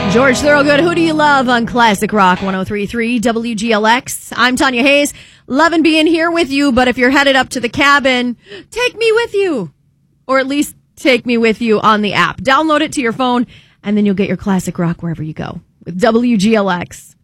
George Thorogood, Who Do You Love on Classic Rock 103.3 WGLX. I'm Tanya Hayes. Loving being here with you, but if you're headed up to the cabin, take me with you. Or at least take me with you on the app. Download it to your phone, and then you'll get your Classic Rock wherever you go with WGLX.